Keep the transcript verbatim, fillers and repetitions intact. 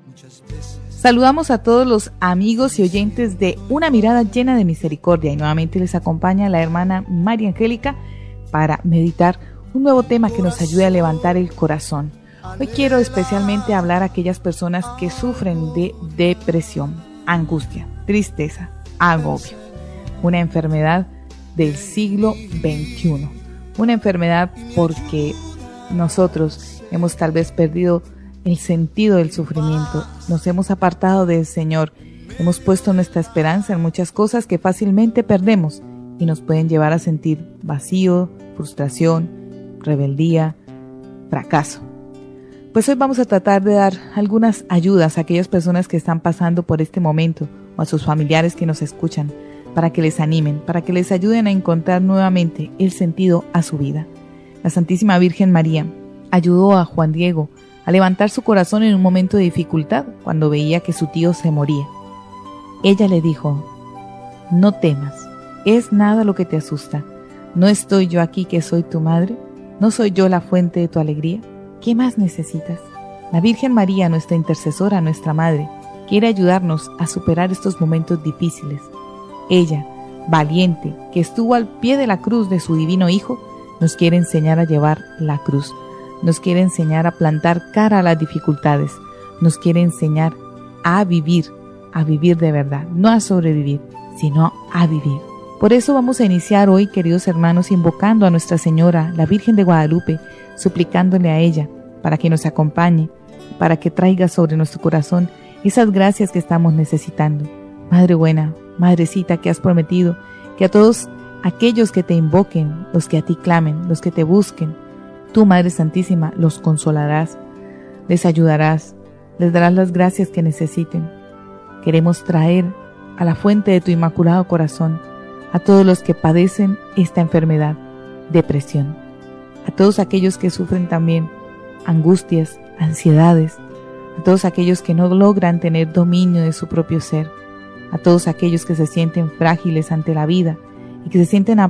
Saludamos a todos los amigos y oyentes de Una Mirada Llena de Misericordia y nuevamente les acompaña la hermana María Angélica para meditar un nuevo tema que nos ayude a levantar el corazón. Hoy quiero especialmente hablar a aquellas personas que sufren de depresión, angustia, tristeza, agobio, una enfermedad del siglo veintiuno, una enfermedad porque nosotros hemos tal vez perdido el sentido del sufrimiento, nos hemos apartado del Señor, hemos puesto nuestra esperanza en muchas cosas que fácilmente perdemos y nos pueden llevar a sentir vacío, frustración, rebeldía, fracaso. Pues hoy vamos a tratar de dar algunas ayudas a aquellas personas que están pasando por este momento o a sus familiares que nos escuchan para que les animen, para que les ayuden a encontrar nuevamente el sentido a su vida. La Santísima Virgen María ayudó a Juan Diego a levantar su corazón en un momento de dificultad cuando veía que su tío se moría. Ella le dijo: no temas, es nada lo que te asusta. ¿No estoy yo aquí que soy tu madre? ¿No soy yo la fuente de tu alegría? ¿Qué más necesitas? La Virgen María, nuestra intercesora, nuestra madre, quiere ayudarnos a superar estos momentos difíciles. Ella, valiente, que estuvo al pie de la cruz de su divino Hijo, nos quiere enseñar a llevar la cruz. Nos quiere enseñar a plantar cara a las dificultades. Nos quiere enseñar a vivir, a vivir de verdad, no a sobrevivir, sino a vivir. Por eso vamos a iniciar hoy, queridos hermanos, invocando a Nuestra Señora, la Virgen de Guadalupe, suplicándole a ella para que nos acompañe, para que traiga sobre nuestro corazón esas gracias que estamos necesitando. Madre buena, Madrecita que has prometido que a todos aquellos que te invoquen, los que a ti clamen, los que te busquen, tú, Madre Santísima, los consolarás, les ayudarás, les darás las gracias que necesiten. Queremos traer a la fuente de tu Inmaculado Corazón a todos los que padecen esta enfermedad, depresión, a todos aquellos que sufren también angustias, ansiedades, a todos aquellos que no logran tener dominio de su propio ser, a todos aquellos que se sienten frágiles ante la vida y que se sienten